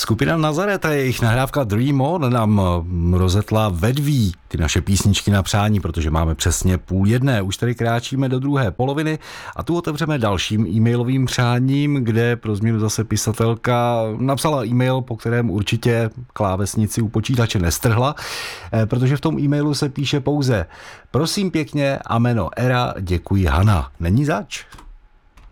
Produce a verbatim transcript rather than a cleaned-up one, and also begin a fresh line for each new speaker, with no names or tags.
Skupina Nazaret a jejich nahrávka Dream On nám rozetla vedví ty naše písničky na přání, protože máme přesně půl jedné. Už tady kráčíme do druhé poloviny a tu otevřeme dalším e-mailovým přáním, kde pro změnu zase pisatelka napsala e-mail, po kterém určitě klávesnici u počítače nestrhla, protože v tom e-mailu se píše pouze prosím pěkně, ameno era, děkuji Hana. Není zač?